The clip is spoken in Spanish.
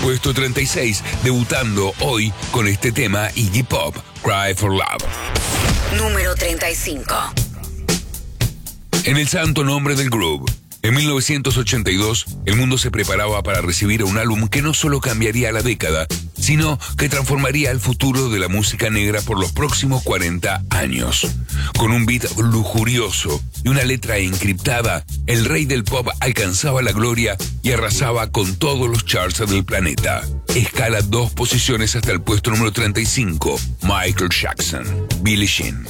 puesto 36, debutando hoy con este tema Iggy Pop, Cry for Love. Número 35. En el santo nombre del groove. En 1982, el mundo se preparaba para recibir un álbum que no solo cambiaría la década, sino que transformaría el futuro de la música negra por los próximos 40 años. Con un beat lujurioso y una letra encriptada, el rey del pop alcanzaba la gloria y arrasaba con todos los charts del planeta. Escala 2 posiciones hasta el puesto número 35, Michael Jackson, Billie Jean.